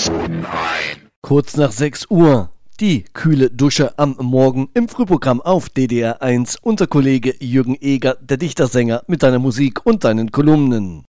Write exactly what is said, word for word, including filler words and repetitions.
Episoden ein. Kurz nach sechs Uhr. Die kühle Dusche am Morgen im Frühprogramm auf D D R eins. Unser Kollege Jürgen Eger, der Dichtersänger, mit seiner Musik und seinen Kolumnen.